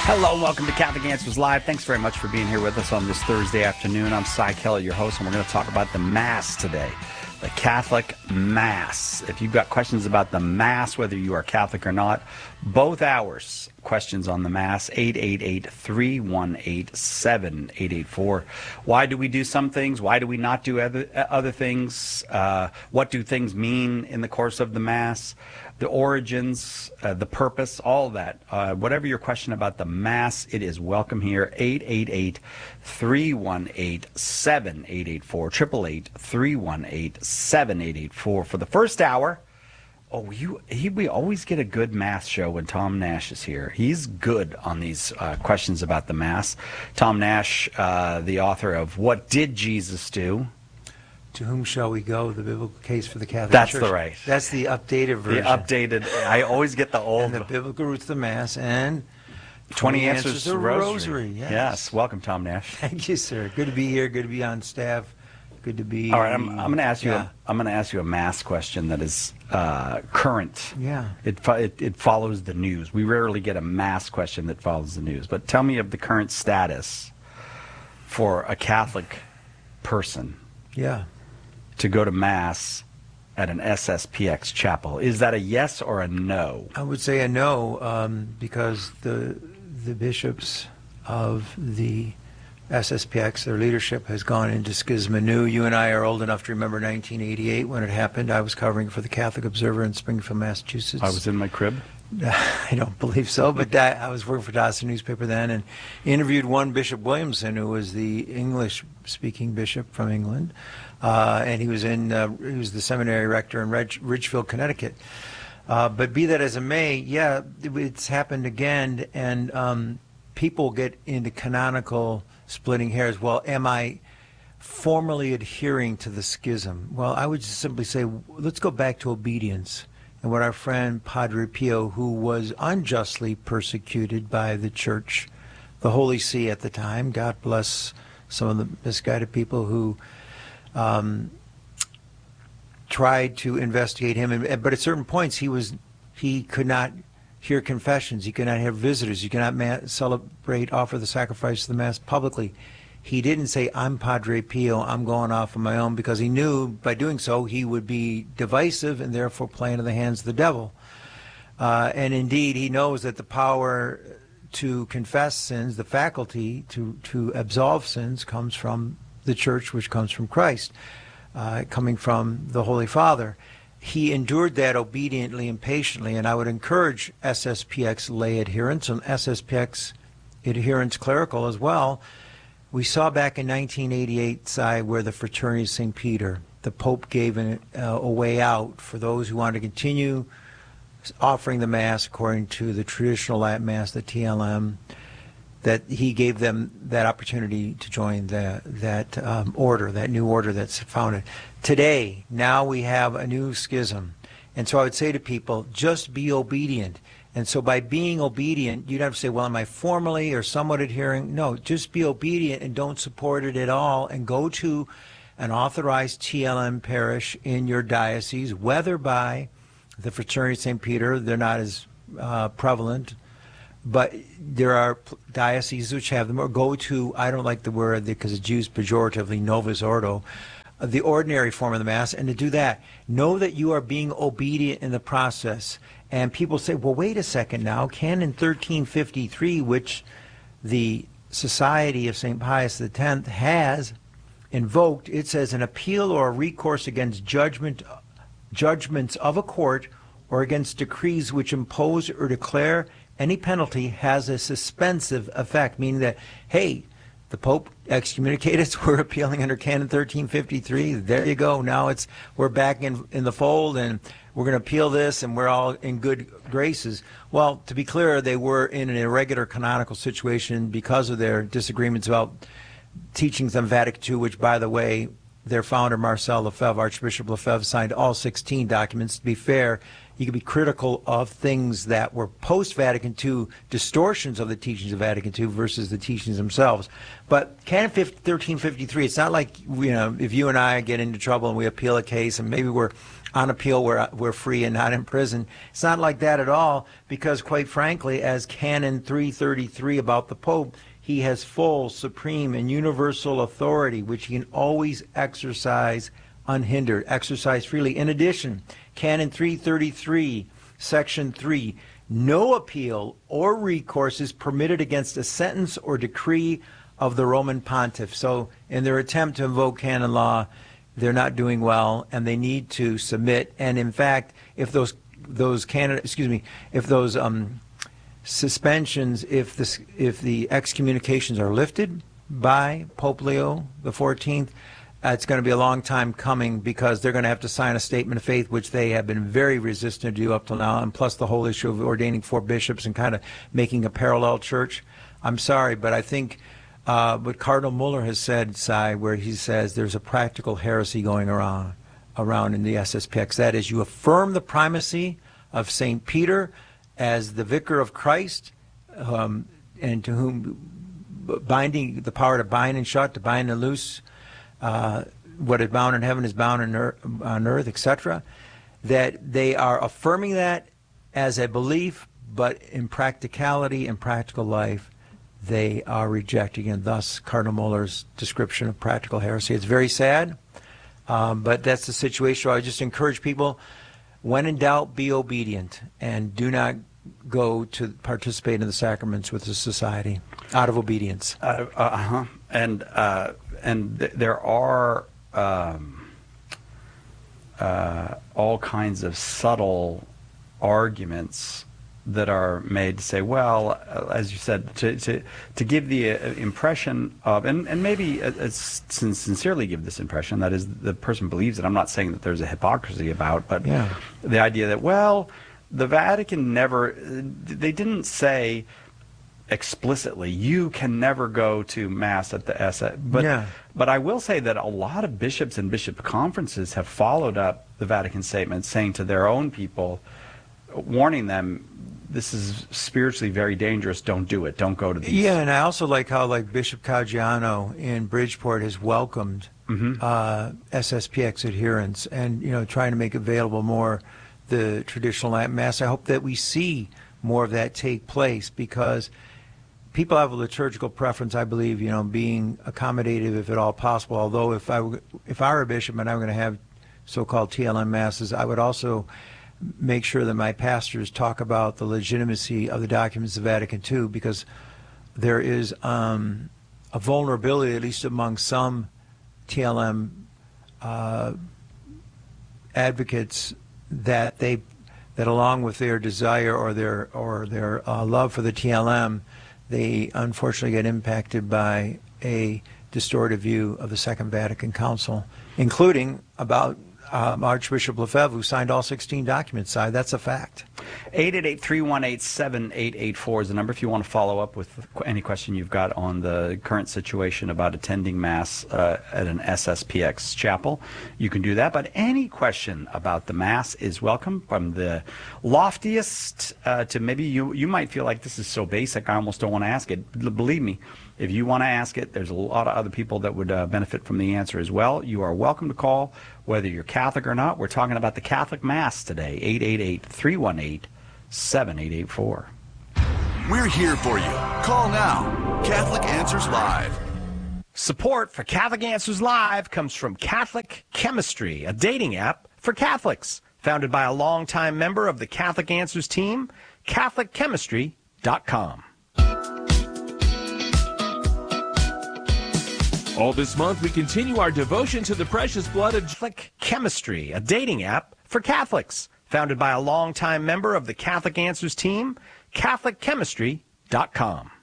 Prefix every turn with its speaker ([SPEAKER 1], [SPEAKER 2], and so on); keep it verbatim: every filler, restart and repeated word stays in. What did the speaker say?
[SPEAKER 1] Hello and welcome to Catholic Answers Live. Thanks very much for being here with us on this Thursday afternoon. I'm Cy Keller, your host, and we're going to talk about the Mass today. The Catholic Mass. If you've got questions about the Mass, whether you are Catholic or not, both hours, questions on the Mass, eight eight eight, three one eight, seven eight eight four. Why do we do some things? Why do we not do other, other things? Uh, what do things mean in the course of the Mass? The origins, uh, the purpose, all of that. Uh, whatever your question about the Mass, it is welcome here. eight eight eight, three one eight, seven eight eight four. eight eight eight, three one eight, seven eight eight four. For the first hour, oh, you, he, we always get a good Mass show when Tom Nash is here. He's good on these uh, questions about the Mass. Tom Nash, uh, the author of What Did Jesus Do?
[SPEAKER 2] To Whom Shall We Go? The Biblical Case for the Catholic
[SPEAKER 1] That's
[SPEAKER 2] Church.
[SPEAKER 1] the right.
[SPEAKER 2] That's the updated version.
[SPEAKER 1] The updated. I always get the old.
[SPEAKER 2] And the Biblical Roots of the Mass and
[SPEAKER 1] twenty, twenty Answers to Rosary.
[SPEAKER 2] Rosary. Yes.
[SPEAKER 1] yes. Welcome, Tom Nash.
[SPEAKER 2] Thank you, sir. Good to be here. Good to be on staff. Good to be.
[SPEAKER 1] All right, I'm, I'm going to ask you.
[SPEAKER 2] Yeah.
[SPEAKER 1] A, I'm going to ask you a Mass question that is uh, current.
[SPEAKER 2] Yeah.
[SPEAKER 1] It, fo- it it follows the news. We rarely get a Mass question that follows the news. But tell me of the current status for a Catholic person.
[SPEAKER 2] Yeah.
[SPEAKER 1] To go to Mass at an S S P X chapel. Is that a yes or a no?
[SPEAKER 2] I would say a no, um, because the the bishops of the S S P X, their leadership, has gone into schism anew. You and I are old enough to remember nineteen eighty-eight when it happened. I was covering for the Catholic Observer in Springfield, Massachusetts.
[SPEAKER 1] I was in my crib.
[SPEAKER 2] I don't believe so, but that, I was working for Dawson newspaper then and interviewed one Bishop Williamson, who was the English-speaking bishop from England, uh, and he was in uh, he was the seminary rector in Ridge, Ridgefield, Connecticut. Uh, but be that as it may, yeah, it's happened again, and um, people get into canonical splitting hairs. Well, am I formally adhering to the schism? Well, I would just simply say, let's go back to obedience. And what our friend Padre Pio, who was unjustly persecuted by the Church, the Holy See at the time, God bless some of the misguided people who um, tried to investigate him. And, but at certain points, he was he could not hear confessions. He could not have visitors. He could not ma- celebrate, offer the sacrifice of the Mass publicly. He didn't say, I'm Padre Pio, I'm going off on my own, because he knew by doing so he would be divisive and therefore play into the hands of the devil. Uh, and indeed, he knows that the power to confess sins, the faculty to, to absolve sins, comes from the Church, which comes from Christ, uh, coming from the Holy Father. He endured that obediently and patiently, and I would encourage S S P X lay adherents and S S P X adherents clerical as well. We saw back in nineteen eighty-eight, Cy, where the Fraternity of Saint Peter, the Pope gave an, uh, a way out for those who wanted to continue offering the Mass according to the traditional Latin Mass, the T L M, that he gave them that opportunity to join the, that um, order, that new order that's founded. Today, now we have a new schism. And so I would say to people, just be obedient. And so by being obedient, you don't have to say, well, am I formally or somewhat adhering? No, just be obedient and don't support it at all, and go to an authorized T L M parish in your diocese, whether by the Fraternity of Saint Peter, they're not as uh, prevalent, but there are dioceses which have them, or go to, I don't like the word because it's used pejoratively, Novus Ordo, the ordinary form of the Mass, and to do that, know that you are being obedient in the process. And people say, well, wait a second now, Canon thirteen fifty-three, which the Society of Saint Pius the tenth has invoked, it says an appeal or a recourse against judgment, judgments of a court or against decrees which impose or declare any penalty has a suspensive effect, meaning that, hey, the Pope excommunicated us, we're appealing under Canon thirteen fifty-three, there you go, now it's we're back in, in the fold, and we're going to appeal this, and we're all in good graces. Well, to be clear, they were in an irregular canonical situation because of their disagreements about teachings on Vatican two, which, by the way, their founder, Marcel Lefebvre, Archbishop Lefebvre, signed all sixteen documents. To be fair, you could be critical of things that were post-Vatican two, distortions of the teachings of Vatican two versus the teachings themselves. But Canon thirteen fifty-three, it's not like, you know, if you and I get into trouble and we appeal a case and maybe we're on appeal we're, we're free and not in prison. It's not like that at all, because quite frankly, as Canon three thirty-three about the Pope, he has full, supreme, and universal authority, which he can always exercise unhindered, exercise freely. In addition, Canon three thirty-three, Section three, no appeal or recourse is permitted against a sentence or decree of the Roman Pontiff. So in their attempt to invoke canon law, they're not doing well, and they need to submit. And in fact, if those those canon, excuse me, if those um, suspensions, if this, if the excommunications are lifted by Pope Leo the fourteenth, uh, it's going to be a long time coming, because they're going to have to sign a statement of faith, which they have been very resistant to do up till now. And plus the whole issue of ordaining four bishops and kind of making a parallel church. I'm sorry, but I think. Uh, what Cardinal Muller has said, Cy, where he says there's a practical heresy going around around in the S S P X. That is, you affirm the primacy of Saint Peter as the vicar of Christ, um, and to whom binding the power to bind and shut, to bind and loose, uh, what is bound in heaven is bound on earth, on earth, et cetera. That they are affirming that as a belief, but in practicality and practical life, they are rejecting, and thus Cardinal Muller's description of practical heresy. It's very sad, um, but that's the situation. I just encourage people, when in doubt, be obedient, and do not go to participate in the sacraments with the society out of obedience.
[SPEAKER 1] Uh, uh-huh. And, uh, and th- there are um, uh, all kinds of subtle arguments that are made to say, well, uh, as you said, to to, to give the uh, impression of, and, and maybe uh, uh, sincerely give this impression, that is, the person believes it. I'm not saying that there's a hypocrisy about, but
[SPEAKER 2] yeah.
[SPEAKER 1] the idea that, well, the Vatican never, they didn't say explicitly, you can never go to Mass at the S S. But,
[SPEAKER 2] yeah.
[SPEAKER 1] but I will say that a lot of bishops and bishop conferences have followed up the Vatican statement, saying to their own people, warning them, this is spiritually very dangerous. Don't do it. Don't go to these.
[SPEAKER 2] Yeah, and I also like how like Bishop Caggiano in Bridgeport has welcomed mm-hmm. uh, S S P X adherents, and you know, trying to make available more the traditional Latin Mass. I hope that we see more of that take place, because people have a liturgical preference, I believe, you know, being accommodative if at all possible. Although if I were, if I were a bishop and I'm going to have so-called T L M masses, I would also make sure that my pastors talk about the legitimacy of the documents of Vatican Two, because there is um, a vulnerability, at least among some T L M uh, advocates, that they that along with their desire or their or their uh, love for the T L M, they unfortunately get impacted by a distorted view of the Second Vatican Council, including about Um, Archbishop Lefebvre, who signed all sixteen documents. Side, that's a fact.
[SPEAKER 1] eight eight eight, three one eight, seven eight eight four is the number if you want to follow up with any question you've got on the current situation about attending Mass uh, at an S S P X chapel. You can do that, but any question about the Mass is welcome, from the loftiest uh, to maybe you, you might feel like this is so basic I almost don't want to ask it. Believe me, if you want to ask it, there's a lot of other people that would uh, benefit from the answer as well. You are welcome to call, whether you're Catholic or not. We're talking about the Catholic Mass today, eight eight eight, three one eight, seven eight eight four.
[SPEAKER 3] We're here for you. Call now. Catholic Answers Live.
[SPEAKER 4] Support for Catholic Answers Live comes from Catholic Chemistry, a dating app for Catholics. Founded by a longtime member of the Catholic Answers team, Catholic Chemistry dot com.
[SPEAKER 5] All this month, we continue our devotion to the precious blood of
[SPEAKER 4] Catholic Chemistry, a dating app for Catholics. Founded by a longtime member of the Catholic Answers team, Catholic Chemistry dot com.